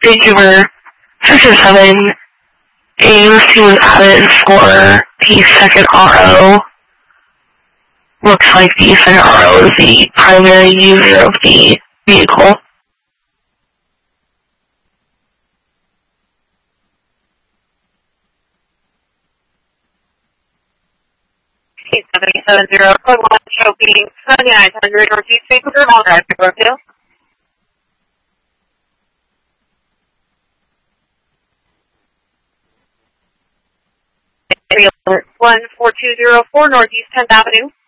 Vancouver 607, aims to added for the second RO. Looks like the second RO is the primary user of the vehicle. Eight 770, code 1, show being 7900 Northeast Vancouver, Mall Drive, Brookdale. 1404 Northeast 10th Avenue.